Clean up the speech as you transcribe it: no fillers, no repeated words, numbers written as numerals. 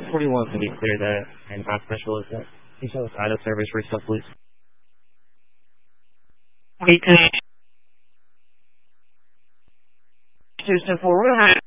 41, can you clear that and not special is that? Out of service restart, please. Houston 4,